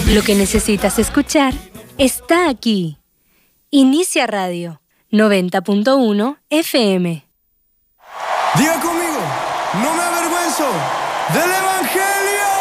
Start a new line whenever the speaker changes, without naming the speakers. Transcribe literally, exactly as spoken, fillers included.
Lo que necesitas escuchar está aquí. Inicia Radio noventa punto uno F M.
Diga conmigo, no me avergüenzo del Evangelio.